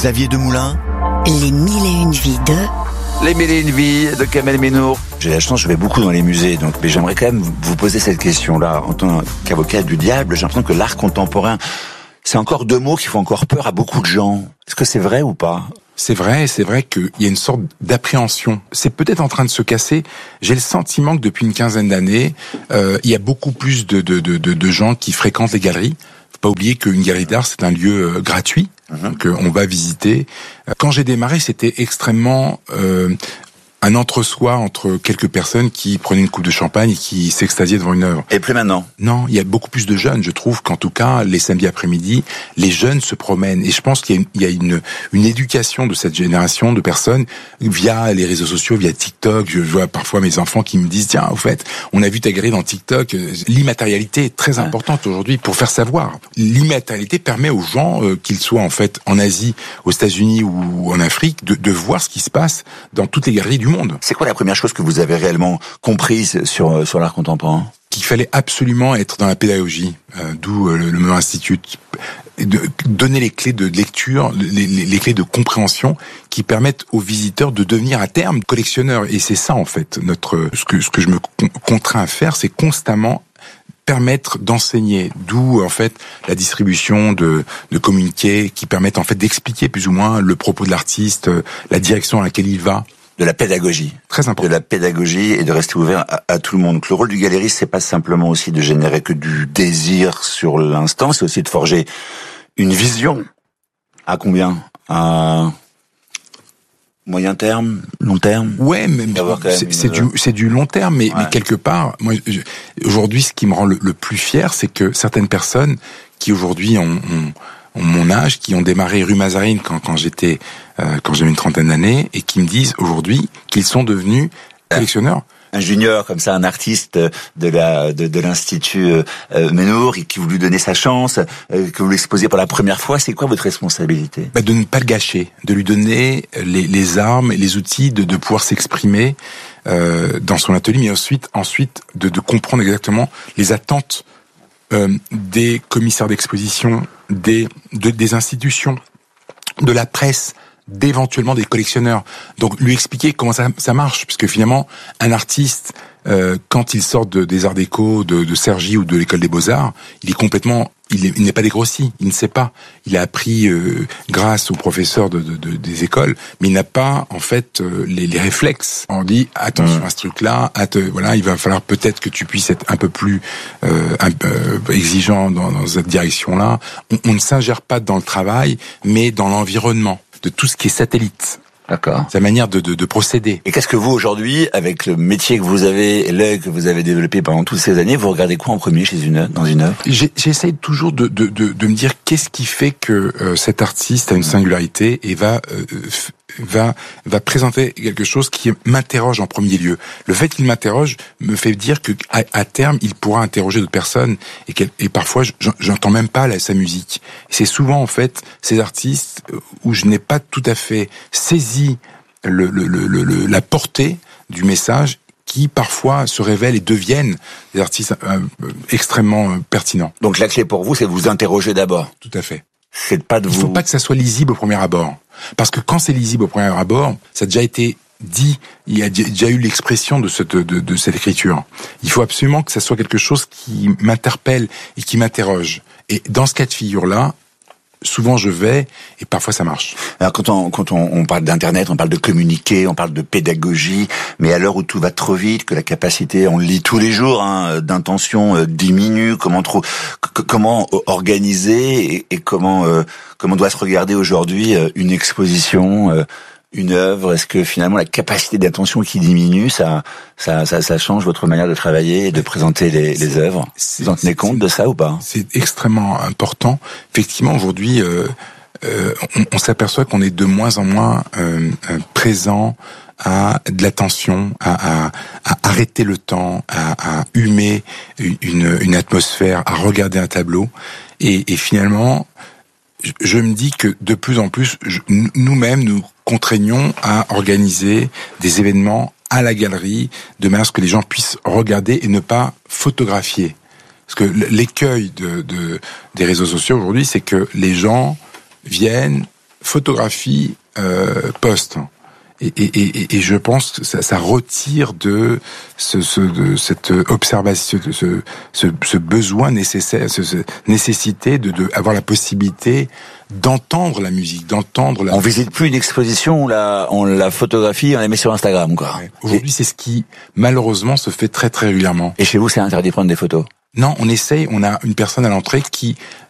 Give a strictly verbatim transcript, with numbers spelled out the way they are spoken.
Xavier Demoulin. Les mille et une vies de... Les mille et une vies de Kamel Ménour. J'ai la chance, je vais beaucoup dans les musées, donc, mais j'aimerais quand même vous poser cette question-là. En tant qu'avocat du diable, j'ai l'impression que l'art contemporain, c'est encore deux mots qui font encore peur à beaucoup de gens. Est-ce que c'est vrai ou pas ? C'est vrai, c'est vrai qu'il y a une sorte d'appréhension. C'est peut-être en train de se casser. J'ai le sentiment que depuis une quinzaine d'années, euh, il y a beaucoup plus de, de, de, de gens qui fréquentent les galeries. Faut pas oublier qu'une galerie d'art, c'est un lieu euh, gratuit, mmh. qu'on va visiter. Quand j'ai démarré, c'était extrêmement... Euh, un entre-soi entre quelques personnes qui prenaient une coupe de champagne et qui s'extasiaient devant une œuvre. Et plus maintenant ? Non, il y a beaucoup plus de jeunes. Je trouve qu'en tout cas, les samedis après-midi, les jeunes se promènent. Et je pense qu'il y a une, il y a une, une éducation de cette génération de personnes via les réseaux sociaux, via TikTok. Je vois parfois mes enfants qui me disent, tiens, au fait, on a vu ta galerie dans TikTok. L'immatérialité est très importante aujourd'hui pour faire savoir. L'immatérialité permet aux gens, euh, qu'ils soient en fait en Asie, aux États-Unis ou en Afrique, de, de voir ce qui se passe dans toutes les galeries du monde. C'est quoi la première chose que vous avez réellement comprise sur sur l'art contemporain ? Qu'il fallait absolument être dans la pédagogie, euh, d'où euh, le, le Institut, de donner les clés de lecture, les, les, les clés de compréhension qui permettent aux visiteurs de devenir à terme collectionneurs. Et c'est ça en fait notre ce que ce que je me contrains à faire, c'est constamment permettre d'enseigner, d'où en fait la distribution de, de communiqués qui permettent en fait d'expliquer plus ou moins le propos de l'artiste, la direction à laquelle il va. De la pédagogie. Très important. De la pédagogie et de rester ouvert à, à tout le monde. Donc, le rôle du galériste, c'est pas simplement aussi de générer que du désir sur l'instant, c'est aussi de forger une vision. À combien ? À moyen terme, long terme ? Ouais, mais c'est, c'est du c'est du long terme, mais, ouais. mais quelque part, moi je, aujourd'hui, ce qui me rend le, le plus fier, c'est que certaines personnes qui aujourd'hui ont, ont mon âge, qui ont démarré rue Mazarine quand, quand j'étais, euh, quand j'avais une trentaine d'années, et qui me disent aujourd'hui qu'ils sont devenus collectionneurs. Un junior comme ça, un artiste de la de, de l'institut euh, Ménour, et qui vous lui donnez sa chance, euh, que vous l'exposez pour la première fois, c'est quoi votre responsabilité ? Bah, de ne pas le gâcher, de lui donner les, les armes et les outils de, de pouvoir s'exprimer euh, dans son atelier, mais ensuite ensuite de, de comprendre exactement les attentes euh, des commissaires d'exposition, des de, des institutions, de la presse, d'éventuellement des collectionneurs. Donc lui expliquer comment ça, ça marche, puisque finalement un artiste, euh, quand il sort de, des Arts Déco, de, de Cergy ou de l'école des Beaux-Arts, il est complètement, il, est, il n'est pas dégrossi, il ne sait pas. Il a appris euh, grâce aux professeurs de, de, de, des écoles, mais il n'a pas en fait euh, les, les réflexes. On dit attention mmh. à ce truc-là, à te, voilà, il va falloir peut-être que tu puisses être un peu plus euh, un peu exigeant dans, dans cette direction-là. On, on ne s'ingère pas dans le travail, mais dans l'environnement, de tout ce qui est satellite. D'accord. Sa manière de, de, de procéder. Et qu'est-ce que vous, aujourd'hui, avec le métier que vous avez, et l'œil que vous avez développé pendant toutes ces années, vous regardez quoi en premier chez une œuvre, dans une œuvre ? J'ai, J'essaie toujours de, de, de, de me dire qu'est-ce qui fait que euh, cet artiste a une singularité et va, euh, va, va présenter quelque chose qui m'interroge en premier lieu. Le fait qu'il m'interroge me fait dire que à, à terme, il pourra interroger d'autres personnes et, et parfois, j'entends même pas la, sa musique. C'est souvent, en fait, ces artistes où je n'ai pas tout à fait saisi Le, le, le, le, la portée du message qui parfois se révèlent et deviennent des artistes euh, extrêmement euh, pertinents. Donc la clé pour vous, c'est de vous interroger d'abord. Tout à fait. C'est pas de Il vous... faut pas que ça soit lisible au premier abord. Parce que quand c'est lisible au premier abord, ça a déjà été dit, il y a déjà eu l'expression de cette, de, de cette écriture. Il faut absolument que ça soit quelque chose qui m'interpelle et qui m'interroge. Et dans ce cas de figure-là, souvent je vais, et parfois ça marche. Alors quand on quand on, on parle d'internet, on parle de communiquer, on parle de pédagogie, mais à l'heure où tout va trop vite, que la capacité, on le lit tous les jours, hein, d'intention euh, diminue, comment trop, c- comment organiser et, et comment euh, comment doit se regarder aujourd'hui euh, une exposition, euh, une œuvre. Est-ce que finalement la capacité d'attention qui diminue, ça ça ça, ça change votre manière de travailler et de présenter les, les œuvres ? Vous en tenez compte de ça ou pas ? C'est extrêmement important. Effectivement, aujourd'hui, euh, euh, on, on s'aperçoit qu'on est de moins en moins euh, euh, présent à de l'attention, à, à, à arrêter le temps, à, à humer une, une atmosphère, à regarder un tableau. Et, et finalement, je, je me dis que de plus en plus, je, nous-mêmes, nous contraignons à organiser des événements à la galerie, de manière à ce que les gens puissent regarder et ne pas photographier. Parce que l'écueil de, de, des réseaux sociaux aujourd'hui, c'est que les gens viennent, photographie euh, post. Et, et, et, et je pense que ça, ça retire de, ce, ce, de cette observation, ce, ce, ce besoin nécessaire, ce, ce nécessité de, de avoir la possibilité d'entendre la musique, d'entendre la. On visite plus une exposition, on la, on la photographie, on la met sur Instagram, quoi. Ouais. Aujourd'hui, c'est ce qui malheureusement se fait très très régulièrement. Et chez vous, c'est interdit de prendre des photos? Non, on essaye. On a une personne à l'entrée qui